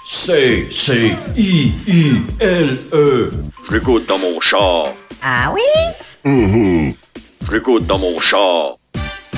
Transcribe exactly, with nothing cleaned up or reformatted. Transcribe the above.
C, C, I, I, L, E. Je l'écoute dans mon char. Ah oui? Mhm. Je l'écoute dans mon char.